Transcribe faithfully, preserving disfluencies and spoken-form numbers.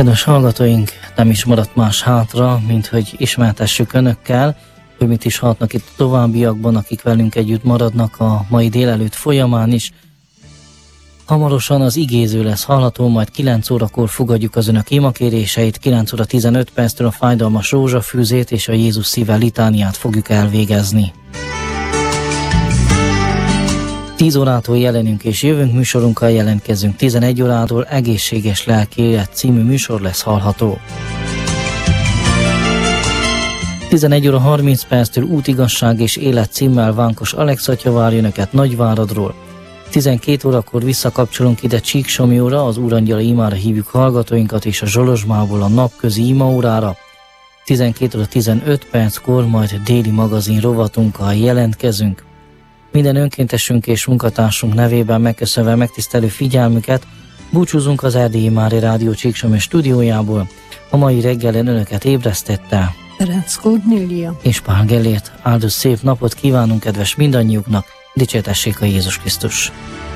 Kedves hallgatóink, nem is maradt más hátra, mint hogy ismertessük önökkel, hogy mit is hatnak itt a továbbiakban, akik velünk együtt maradnak a mai délelőtt folyamán is. Hamarosan az igéző lesz hallható, majd kilenc órakor fogadjuk az önök imakéréseit, kilenc óra tizenöt perctől a fájdalmas rózsafűzét és a Jézus szíve litániát fogjuk elvégezni. tíz órától jelenünk és jövünk, műsorunkkal jelentkezünk. tizenegy órától Egészséges Lelki Élet című műsor lesz hallható. tizenegy óra harminc perctől Útigasság és Élet címmel Vánkos Alex atya várja önöket Nagyváradról. tizenkét órakor visszakapcsolunk ide Csíksomlyóra, az Úrangyala imára hívjuk hallgatóinkat, és a Zsolozsmából a napközi imaórára. tizenkét óra tizenöt perckor majd déli magazin rovatunkkal jelentkezünk. Minden önkéntesünk és munkatársunk nevében megköszönve megtisztelő figyelmüket, búcsúzunk az Erdélyi Mária Rádió Csíksomly stúdiójából. A mai reggelen önöket ébresztette Ferenc Kornélia és Pál Gellért. Áldott szép napot kívánunk kedves mindannyiuknak, dicsértessék a Jézus Krisztus!